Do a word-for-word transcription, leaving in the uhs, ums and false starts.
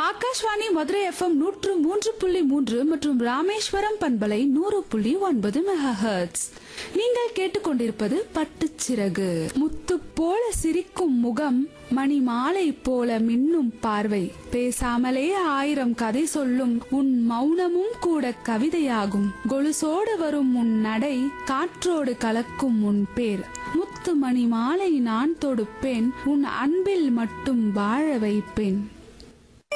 Akashvani Madurai FM நூற்று மூன்று புள்ளி மூன்று மற்றும் ராமேஸ்வரம் பண்பலை நூறு புள்ளி ஒன்பது மெகா ஹெர்ட்ஸ். நீங்கள் கேட்டுக்கொண்டிருப்பது பட்டுச்சிறகு. முத்து போல சிரிக்கும் முகம், மணி மாலை போல மின்னும் பார்வை, பேசாமலே ஆயிரம் கதை சொல்லும் உன் மௌனமும் கூட கவிதையாகும். கொலுசோடு வரும் உன் நடை, காற்றோடு கலக்கும் உன் பேர். முத்து மணி மாலை நான் தொடுப்பேன், உன் அன்பில் மட்டும் வாழ வைப்பேன்.